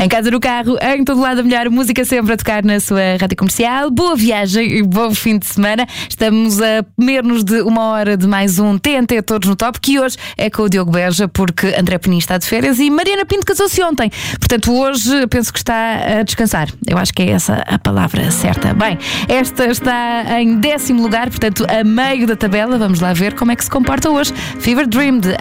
Em casa, no carro, em todo lado, a melhor música sempre a tocar na sua rádio comercial. Boa viagem e bom fim de semana. Estamos a comer-nos de uma hora de mais um TNT Todos no Top, que hoje é com o Diogo Beja, porque André Penin está de férias e Mariana Pinto casou-se ontem. Portanto, hoje penso que está a descansar. Eu acho que é essa a palavra certa. Bem, esta está em 10º lugar, portanto, a meio da tabela. Vamos lá ver como é que se comporta hoje. Fever Dream, de